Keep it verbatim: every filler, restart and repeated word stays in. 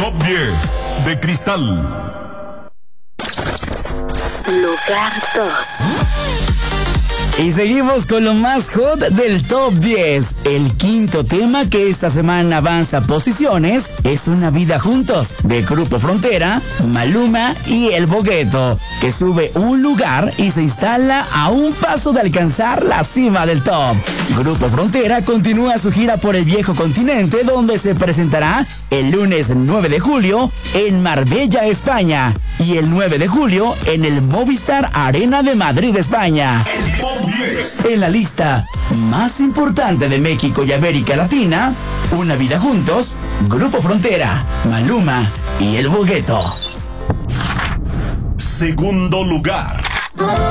Top diez de Cristal. Lugar dos. Y seguimos con lo más hot del Top diez. El quinto tema que esta semana avanza posiciones es Una Vida Juntos, de Grupo Frontera, Maluma y El Bogueto, que sube un lugar y se instala a un paso de alcanzar la cima del top. Grupo Frontera continúa su gira por el viejo continente, donde se presentará el lunes nueve de julio en Marbella, España, y el nueve de julio en el Movistar Arena de Madrid, España. En la lista más importante de México y América Latina, Una Vida Juntos, Grupo Frontera, Maluma y El Bogueto. Segundo lugar.